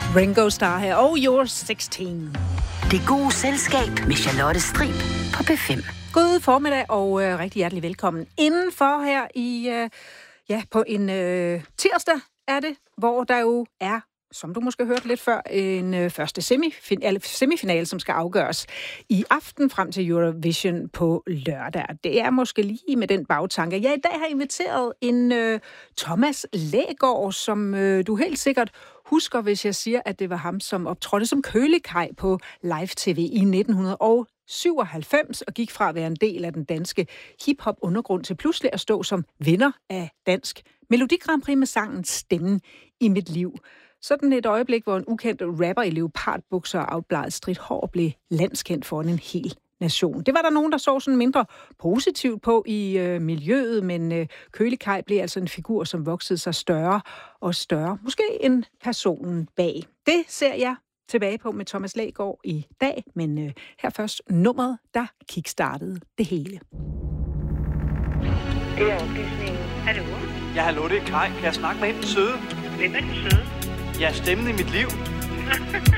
Ringo Starr her, og You're 16. Det gode selskab med Charlotte Strib på P5. God formiddag og rigtig hjertelig velkommen indenfor her i, på en tirsdag er det, hvor der jo er, som du måske hørte lidt før, en første semifinale, som skal afgøres i aften frem til Eurovision på lørdag. Det er måske lige med den bagtanke. Jeg i dag har inviteret en Thomas Lægaard, som du helt sikkert husker, hvis jeg siger, at det var ham, som optrådte som kølekaj på live-tv i 1997 og gik fra at være en del af den danske hip-hop-undergrund til pludselig at stå som vinder af Dansk Melodi Grand Prix med sangen Stemmen i mit liv. Sådan et øjeblik, hvor en ukendt rapper i leopardbukser og afbladet stridt hår blev landskendt for en hel nation. Det var der nogen, der så sådan mindre positivt på i miljøet, men Kølekaj blev altså en figur, som voksede sig større og større. Måske en personen bag. Det ser jeg tilbage på med Thomas Lægaard i dag, men her først nummeret, der kickstartede det hele. Det er oplysningen. Hallo? Ja, hallo, det er Kaj. Kan jeg snakke med hende, den søde? Hvem er den søde? Ja, stemmen i mit liv.